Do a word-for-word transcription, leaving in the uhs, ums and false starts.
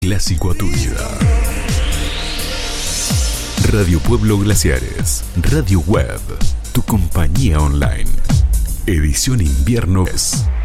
clásico a tu vida. Radio Pueblo Glaciares, Radio Web, tu compañía online. Edición invierno es